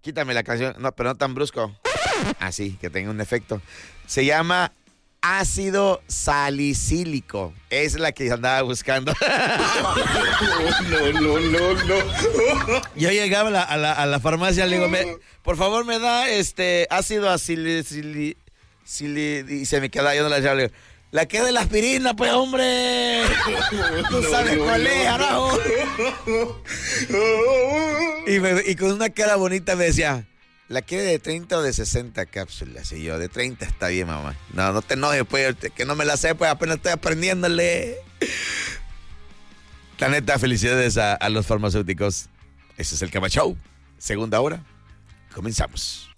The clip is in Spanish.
Quítame la canción. No, pero no tan brusco. Así, que tenga un efecto. Se llama ácido salicílico. Es la que andaba buscando. No. Yo llegaba a la farmacia, le digo, por favor me da ácido y se me queda, yo no la llamo, le digo, la que es de la aspirina, pues, hombre. Tú sabes cuál es, carajo. Y con una cara bonita me decía, ¿la quiere de 30 o de 60 cápsulas? Y yo, de 30 está bien, mamá. No te enojes, pues, que no me la sé, pues, apenas estoy aprendiéndole. La neta, felicidades a los farmacéuticos. Ese es el Cama Show. Segunda hora. Comenzamos.